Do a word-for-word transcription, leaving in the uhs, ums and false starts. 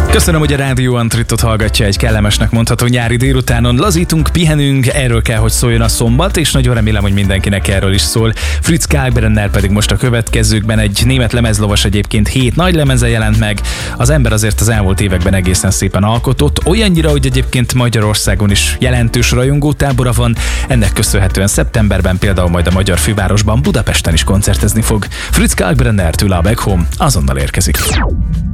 Köszönöm, hogy a Rádió Antritot hallgatja egy kellemesnek mondható nyári délutánon. Lazítunk, pihenünk, erről kell, hogy szóljon a szombat, és nagyon remélem, hogy mindenkinek erről is szól. Fritz Kalkbrenner pedig most a következőkben egy német lemezlovas, egyébként hét nagy lemeze jelent meg. Az ember azért az elmúlt években egészen szépen alkotott, olyannyira, hogy egyébként Magyarországon is jelentős rajongótábora van. Ennek köszönhetően szeptemberben például majd a magyar fővárosban, Budapesten is koncertezni fog. Fritz Kalkbrenner tőle a Back Home azonnal érkezik.